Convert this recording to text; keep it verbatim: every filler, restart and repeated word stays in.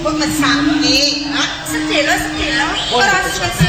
pun mesake. Sedih lo, sedih lo. Ora sing